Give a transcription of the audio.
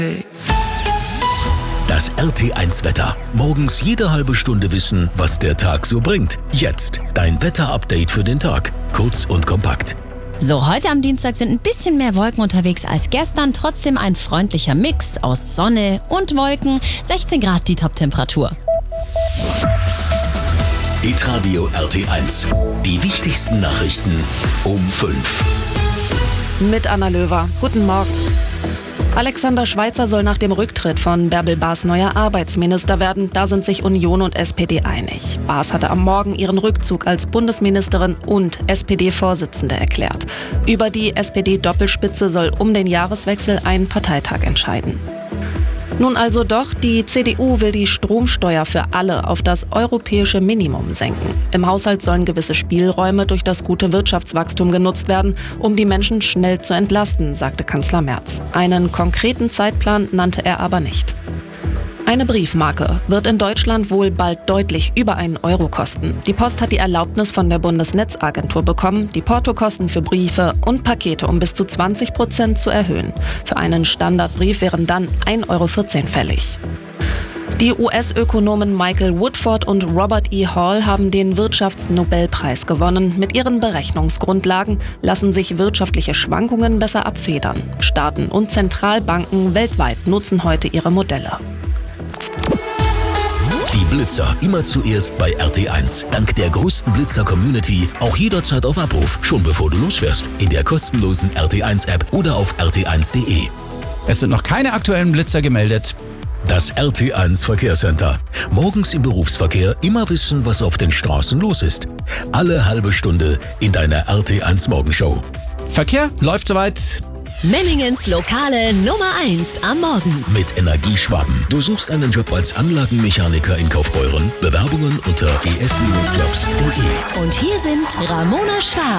Das RT1 Wetter. Morgens jede halbe Stunde wissen, was der Tag so bringt. Jetzt dein Wetterupdate für den Tag. Kurz und kompakt. So, heute am Dienstag sind ein bisschen mehr Wolken unterwegs als gestern. Trotzdem ein freundlicher Mix aus Sonne und Wolken. 16 Grad die Toptemperatur. Hitradio RT1. Die wichtigsten Nachrichten um 5. Mit Anna Löwer. Guten Morgen. Alexander Schweitzer soll nach dem Rücktritt von Bärbel Baas neuer Arbeitsminister werden. Da sind sich Union und SPD einig. Baas hatte am Morgen ihren Rückzug als Bundesministerin und SPD-Vorsitzende erklärt. Über die SPD-Doppelspitze soll um den Jahreswechsel ein Parteitag entscheiden. Nun also doch, die CDU will die Stromsteuer für alle auf das europäische Minimum senken. Im Haushalt sollen gewisse Spielräume durch das gute Wirtschaftswachstum genutzt werden, um die Menschen schnell zu entlasten, sagte Kanzler Merz. Einen konkreten Zeitplan nannte er aber nicht. Eine Briefmarke wird in Deutschland wohl bald deutlich über 1 Euro kosten. Die Post hat die Erlaubnis von der Bundesnetzagentur bekommen, die Portokosten für Briefe und Pakete um bis zu 20% zu erhöhen. Für einen Standardbrief wären dann 1,14 Euro fällig. Die US-Ökonomen Michael Woodford und Robert E. Hall haben den Wirtschaftsnobelpreis gewonnen. Mit ihren Berechnungsgrundlagen lassen sich wirtschaftliche Schwankungen besser abfedern. Staaten und Zentralbanken weltweit nutzen heute ihre Modelle. Die Blitzer immer zuerst bei RT1. Dank der größten Blitzer-Community auch jederzeit auf Abruf, schon bevor du losfährst. In der kostenlosen RT1-App oder auf rt1.de. Es sind noch keine aktuellen Blitzer gemeldet. Das RT1 Verkehrscenter. Morgens im Berufsverkehr immer wissen, was auf den Straßen los ist. Alle halbe Stunde in deiner RT1 Morgenshow. Verkehr läuft soweit. Memmingens lokale Nummer 1 am Morgen. Mit Energieschwaben. Du suchst einen Job als Anlagenmechaniker in Kaufbeuren? Bewerbungen unter es-clubs.de. Und hier sind Ramona Schwab